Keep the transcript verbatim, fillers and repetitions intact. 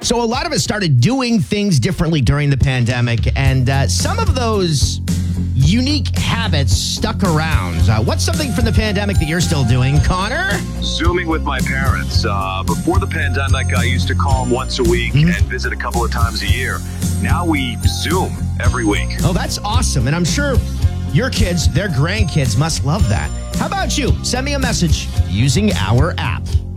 So a lot of us started doing things differently during the pandemic, and uh, some of those unique habits stuck around. Uh, what's something from the pandemic that you're still doing, Connor? Zooming with my parents. Uh, before the pandemic, I used to call them once a week Mhm. and visit a couple of times a year. Now we Zoom every week. Oh, that's awesome. And I'm sure your kids, their grandkids must love that. How about you? Send me a message using our app.